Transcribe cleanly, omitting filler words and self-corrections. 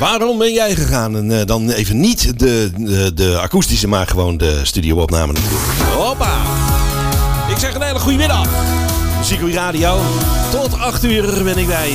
Waarom ben jij gegaan? En dan even niet de akoestische, maar gewoon de studio-opname natuurlijk. Hoppa! Ik zeg een hele goede middag. Muziek Radio. Tot 8 uur ben ik bij je.